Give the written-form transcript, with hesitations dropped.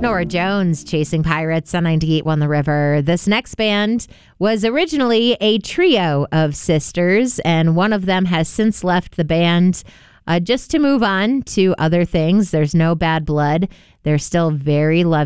Norah Jones, Chasing Pirates on 98.1 The River. This next band was originally a trio of sisters, and one of them has since left the band just to move on to other things. There's no bad blood. They're still very loving.